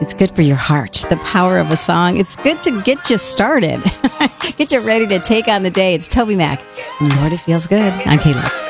It's good for your heart. The power of a song. It's good to get you started. Get you ready to take on the day. It's Toby Mac. And Lord, it feels good. I'm Kayla.